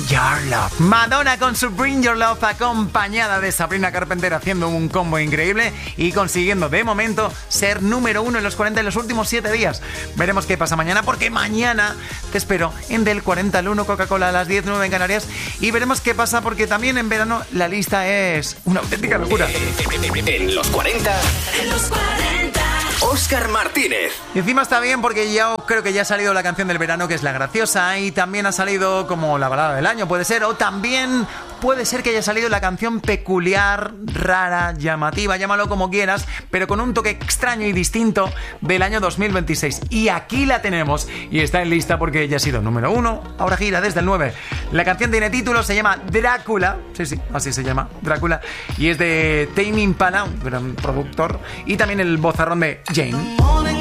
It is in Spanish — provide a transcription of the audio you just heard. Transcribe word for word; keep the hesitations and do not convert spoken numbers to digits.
Your Love. Madonna con su Bring Your Love, acompañada de Sabrina Carpenter, haciendo un combo increíble y consiguiendo de momento ser número uno en los cuarenta en los últimos siete días. Veremos qué pasa mañana, porque mañana te espero en Del cuarenta al uno, Coca-Cola a las diez, nueve en Canarias, y veremos qué pasa, porque también en verano la lista es una auténtica locura. En los cuarenta, en los cuarenta, Óscar Martínez. Y encima está bien, porque ya creo que ya ha salido la canción del verano, que es La Graciosa, y también ha salido como la balada del año, puede ser, o también puede ser que haya salido la canción peculiar, rara, llamativa, llámalo como quieras, pero con un toque extraño y distinto del año dos mil veintiséis. Y aquí la tenemos, y está en lista porque ya ha sido número uno, ahora gira desde el nueve. La canción tiene título, se llama Drácula, sí, sí, así se llama, Drácula, y es de Tame Impala, un gran productor, y también el vozarrón de Jane.